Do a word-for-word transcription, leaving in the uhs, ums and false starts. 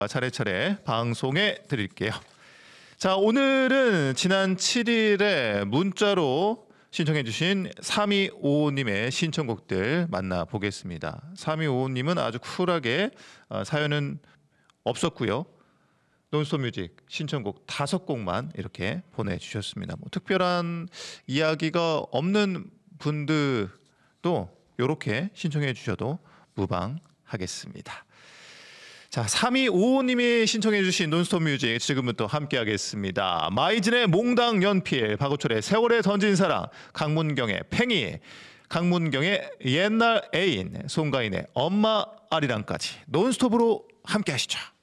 차례차례 방송해 드릴게요. 자, 오늘은 지난 칠 일에 문자로 신청해 주신 삼이오오님의 신청곡들 만나보겠습니다. 삼이오오님은 아주 쿨하게 사연은 없었고요. 논스톱 뮤직 신청곡 다섯 곡만 이렇게 보내주셨습니다. 뭐 특별한 이야기가 없는 분들도 이렇게 신청해 주셔도 무방하겠습니다. 자, 삼이오오님이 신청해 주신 논스톱 뮤직 지금부터 함께 하겠습니다. 마이진의 몽당 연필, 박우철의 세월에 던진 사랑, 강문경의 팽이, 강문경의 옛날 애인, 송가인의 엄마 아리랑까지 논스톱으로 함께 하시죠.